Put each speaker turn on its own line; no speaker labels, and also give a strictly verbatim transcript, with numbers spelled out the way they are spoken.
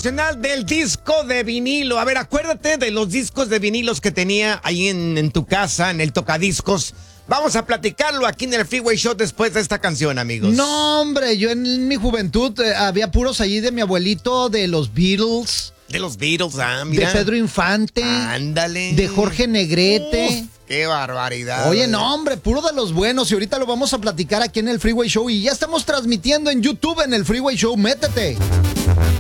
Internacional del Disco de Vinilo. A ver, acuérdate de los discos de vinilos que tenía ahí en, en tu casa, en el tocadiscos. Vamos a platicarlo aquí en el Freeway Show después de esta canción, amigos.
No, hombre, yo en mi juventud eh, había puros allí de mi abuelito, de los Beatles.
De los Beatles, ah, mira.
De Pedro Infante.
Ándale.
De Jorge Negrete.
Uf, qué barbaridad.
Oye, no, hombre, puro de los buenos. Y ahorita lo vamos a platicar aquí en el Freeway Show. Y ya estamos transmitiendo en YouTube en el Freeway Show. Métete.